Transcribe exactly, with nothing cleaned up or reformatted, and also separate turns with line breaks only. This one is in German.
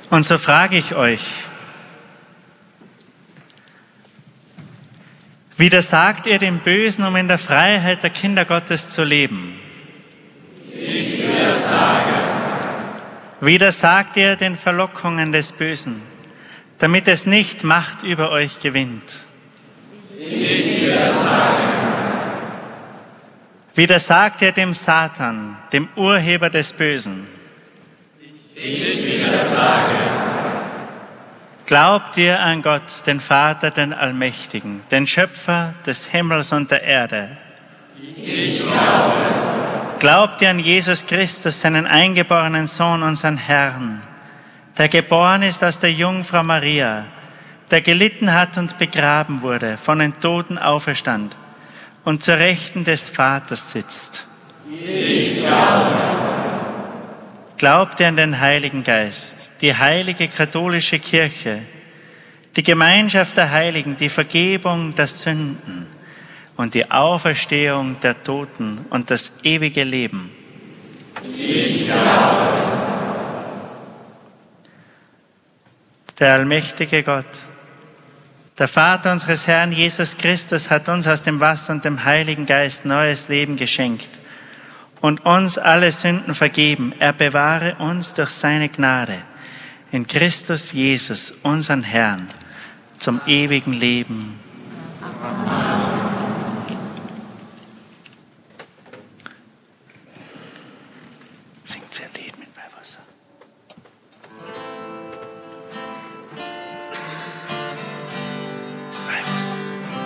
Und so frage ich euch, widersagt ihr dem Bösen, um in der Freiheit der Kinder Gottes zu leben?
Ich widersage.
Widersagt ihr den Verlockungen des Bösen, damit es nicht Macht über euch gewinnt?
Ich widersage.
Widersagt ihr dem Satan, dem Urheber des Bösen?
Ich widersage.
Glaubt ihr an Gott, den Vater, den Allmächtigen, den Schöpfer des Himmels und der Erde?
Ich glaube.
Glaubt ihr an Jesus Christus, seinen eingeborenen Sohn, unseren Herrn, der geboren ist aus der Jungfrau Maria, der gelitten hat und begraben wurde, von den Toten auferstand und zur Rechten des Vaters sitzt?
Ich glaube.
Glaubt ihr an den Heiligen Geist, die heilige katholische Kirche, die Gemeinschaft der Heiligen, die Vergebung der Sünden und die Auferstehung der Toten und das ewige Leben?
Ich glaube.
Der allmächtige Gott, der Vater unseres Herrn Jesus Christus, hat uns aus dem Wasser und dem Heiligen Geist neues Leben geschenkt und uns alle Sünden vergeben. Er bewahre uns durch seine Gnade in Christus Jesus, unseren Herrn, zum ewigen Leben.